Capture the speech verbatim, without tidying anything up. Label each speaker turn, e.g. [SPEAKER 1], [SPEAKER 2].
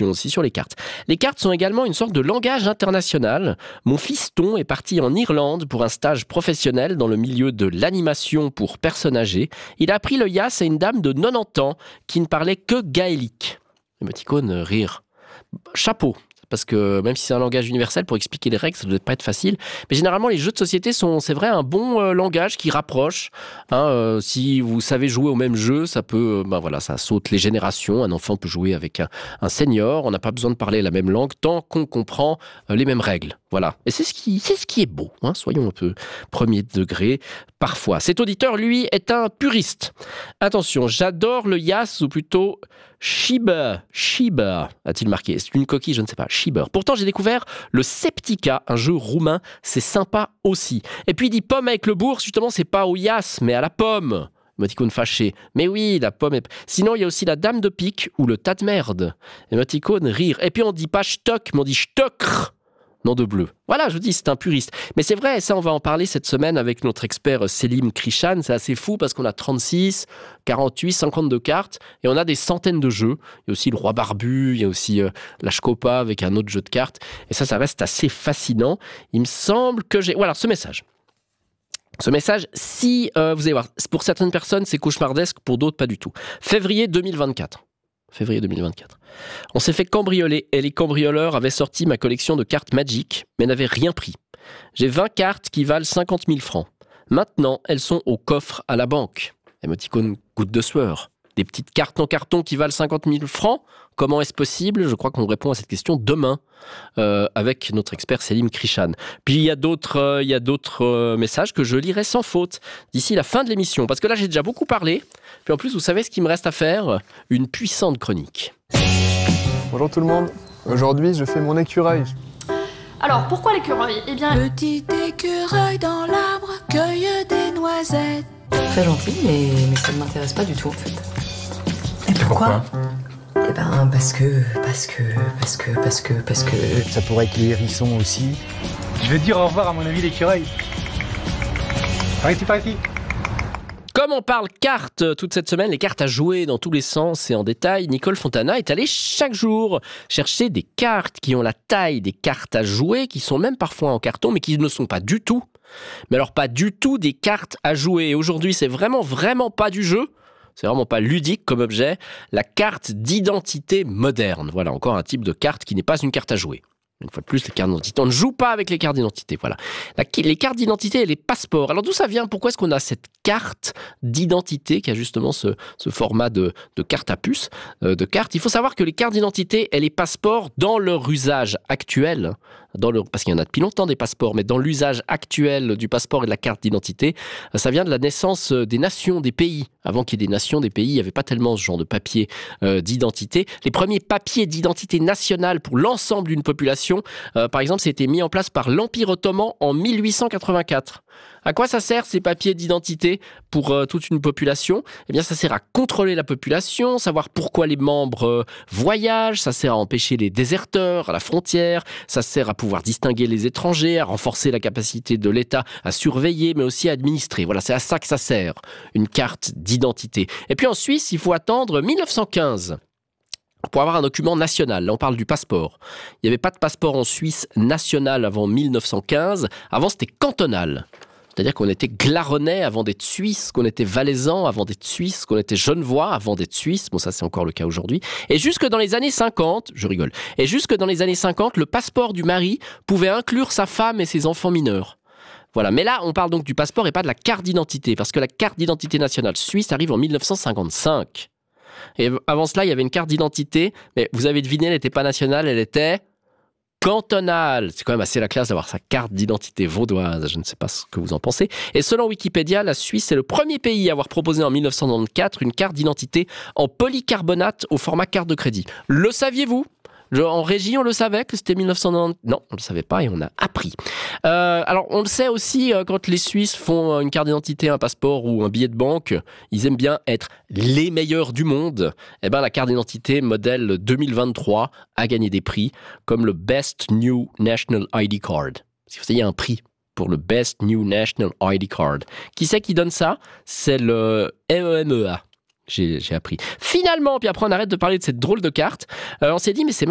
[SPEAKER 1] informations aussi sur les cartes. Les cartes sont également une sorte de langage international. Mon fiston est parti en Irlande pour un stage professionnel dans le milieu de l'animation pour personnes âgées. Il a appris le Yas à une dame de quatre-vingt-dix ans qui ne parlait que gaélique. Émoticône, rire. Chapeau. Parce que même si c'est un langage universel, pour expliquer les règles, ça ne doit pas être facile. Mais généralement, les jeux de société sont, c'est vrai, un bon euh, langage qui rapproche. Hein, euh, si vous savez jouer au même jeu, ça peut, euh, ben voilà, ça saute les générations. Un enfant peut jouer avec un, un senior. On n'a pas besoin de parler la même langue tant qu'on comprend euh, les mêmes règles. Voilà. Et c'est ce qui, c'est ce qui est beau. Hein, soyons un peu premier degré parfois. Cet auditeur, lui, est un puriste. Attention, j'adore le Yas, ou plutôt Shiba. Shiba, a-t-il marqué. C'est une coquille, je ne sais pas. Shiba. Pourtant, j'ai découvert le Septica, un jeu roumain. C'est sympa aussi. Et puis, il dit pomme avec le bourg. Justement, c'est pas au Yas, mais à la pomme. Émoticône fâché. Mais oui, la pomme est... Sinon, il y a aussi la dame de pique ou le tas de merde. Émoticône rire. Et puis, on dit pas stock, mais on dit stokr. Nom de bleu. Voilà, je vous dis, c'est un puriste. Mais c'est vrai, ça, on va en parler cette semaine avec notre expert Selim Krishan. C'est assez fou parce qu'on a trente-six, quarante-huit, cinquante-deux cartes et on a des centaines de jeux. Il y a aussi le roi barbu, il y a aussi euh, la Shkopa avec un autre jeu de cartes. Et ça, ça reste assez fascinant. Il me semble que j'ai... Voilà, ce message. Ce message, si euh, vous allez voir, pour certaines personnes, c'est cauchemardesque, pour d'autres, pas du tout. Février deux mille vingt-quatre. Février deux mille vingt-quatre. On s'est fait cambrioler et les cambrioleurs avaient sorti ma collection de cartes Magic, mais n'avaient rien pris. J'ai vingt cartes qui valent cinquante mille francs. Maintenant, elles sont au coffre à la banque. Émoticône goutte de sueur. Des petites cartes en carton qui valent cinquante mille francs. Comment est-ce possible ? Je crois qu'on répond à cette question demain euh, avec notre expert Selim Krishan. Puis il y a d'autres, euh, il y a d'autres euh, messages que je lirai sans faute d'ici la fin de l'émission. Parce que là, j'ai déjà beaucoup parlé. Puis en plus, vous savez ce qu'il me reste à faire ? Une puissante chronique.
[SPEAKER 2] Bonjour tout le monde. Aujourd'hui, je fais mon écureuil.
[SPEAKER 3] Alors, pourquoi l'écureuil ? Eh bien...
[SPEAKER 4] Petit écureuil dans l'arbre cueille des noisettes.
[SPEAKER 5] Très gentil, mais, mais ça ne m'intéresse pas du tout en fait.
[SPEAKER 6] Et pourquoi ?
[SPEAKER 5] Eh ben parce que, parce que, parce que, parce que, parce que...
[SPEAKER 6] Ça pourrait être les hérissons aussi.
[SPEAKER 7] Je vais dire au revoir à mon ami l'écureuil. Par ici, par ici.
[SPEAKER 1] Comme on parle cartes toute cette semaine, les cartes à jouer dans tous les sens et en détail, Nicole Fontana est allée chaque jour chercher des cartes qui ont la taille des cartes à jouer, qui sont même parfois en carton, mais qui ne sont pas du tout. Mais alors pas du tout des cartes à jouer. Et aujourd'hui, c'est vraiment, vraiment pas du jeu. C'est vraiment pas ludique comme objet. La carte d'identité moderne. Voilà, encore un type de carte qui n'est pas une carte à jouer. Une fois de plus, les cartes d'identité. On ne joue pas avec les cartes d'identité. Voilà. La, les cartes d'identité et les passeports. Alors d'où ça vient ? Pourquoi est-ce qu'on a cette carte d'identité qui a justement ce, ce format de, de carte à puce, euh, de carte ? Il faut savoir que les cartes d'identité et les passeports, dans leur usage actuel, dans le, parce qu'il y en a depuis longtemps des passeports, mais dans l'usage actuel du passeport et de la carte d'identité, ça vient de la naissance des nations, des pays. Avant qu'il y ait des nations, des pays, il n'y avait pas tellement ce genre de papier euh, d'identité. Les premiers papiers d'identité nationale pour l'ensemble d'une population, euh, par exemple, ça a été mis en place par l'Empire ottoman en mille huit cent quatre-vingt-quatre. À quoi ça sert ces papiers d'identité pour euh, toute une population ? Eh bien, ça sert à contrôler la population, savoir pourquoi les membres euh, voyagent, ça sert à empêcher les déserteurs à la frontière, ça sert à pouvoir distinguer les étrangers, à renforcer la capacité de l'État à surveiller, mais aussi à administrer. Voilà, c'est à ça que ça sert, une carte d'identité. Et puis en Suisse, il faut attendre mille neuf cent quinze. Pour avoir un document national. Là, on parle du passeport. Il n'y avait pas de passeport en Suisse national avant mille neuf cent quinze. Avant, c'était cantonal. C'est-à-dire qu'on était glaronnais avant d'être suisse, qu'on était valaisan avant d'être suisse, qu'on était genevois avant d'être suisse. Bon, ça, c'est encore le cas aujourd'hui. Et jusque dans les années cinquante, je rigole, et jusque dans les années cinquante, le passeport du mari pouvait inclure sa femme et ses enfants mineurs. Voilà. Mais là, on parle donc du passeport et pas de la carte d'identité, parce que la carte d'identité nationale suisse arrive en mille neuf cent cinquante-cinq. Et avant cela, il y avait une carte d'identité, mais vous avez deviné, elle n'était pas nationale, elle était cantonale. C'est quand même assez la classe d'avoir sa carte d'identité vaudoise. Je ne sais pas ce que vous en pensez. Et selon Wikipédia, la Suisse est le premier pays à avoir proposé en mille neuf cent quatre-vingt-quatorze une carte d'identité en polycarbonate au format carte de crédit. Le saviez-vous ? En régie, on le savait que c'était mille neuf cent quatre-vingt-dix. Non, on ne le savait pas et on a appris. Euh, alors, on le sait aussi, euh, quand les Suisses font une carte d'identité, un passeport ou un billet de banque, ils aiment bien être les meilleurs du monde. Eh ben, la carte d'identité modèle deux mille vingt-trois a gagné des prix, comme le Best New National I D Card. Si vous savez, il y a un prix pour le Best New National I D Card. Qui c'est qui donne ça ? C'est le M E M E A. J'ai, j'ai appris. Finalement, puis après on arrête de parler de cette drôle de carte, euh, on s'est dit mais c'est